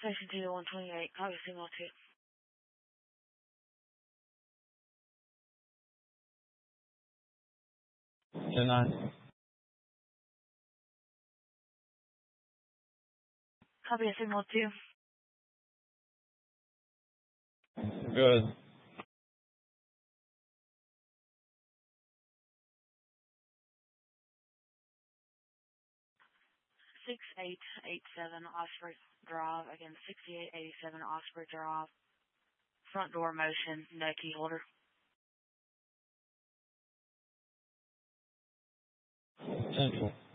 Station 2 128, copy signal 2. 10-9. Copy signal 2. Good. 6887 Osprey Drive. Again, 6887 Osprey Drive. Front door motion, no key holder. Central.